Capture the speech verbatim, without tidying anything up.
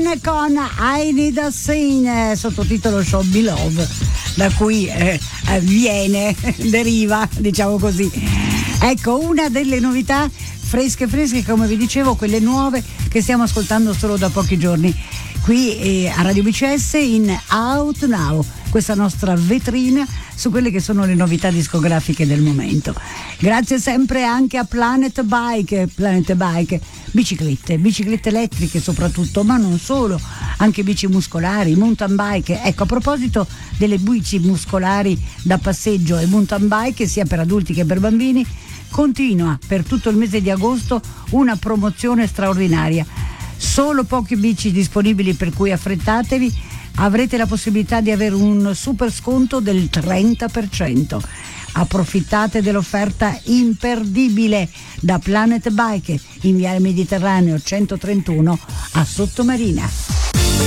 Queen con I Need a Scene, sottotitolo Show Me Love, da cui eh, viene, deriva, diciamo così. Ecco, una delle novità fresche fresche, come vi dicevo, quelle nuove che stiamo ascoltando solo da pochi giorni qui eh, a Radio B C S in Out Now, questa nostra vetrina su quelle che sono le novità discografiche del momento. Grazie sempre anche a Planet Bike, Planet Bike, biciclette, biciclette elettriche soprattutto, ma non solo, anche bici muscolari, mountain bike. Ecco, a proposito delle bici muscolari da passeggio e mountain bike, sia per adulti che per bambini, continua per tutto il mese di agosto una promozione straordinaria. Solo poche bici disponibili, per cui affrettatevi. Avrete la possibilità di avere un super sconto del trenta per cento. Approfittate dell'offerta imperdibile da Planet Bike in Viale Mediterraneo centotrentuno a Sottomarina.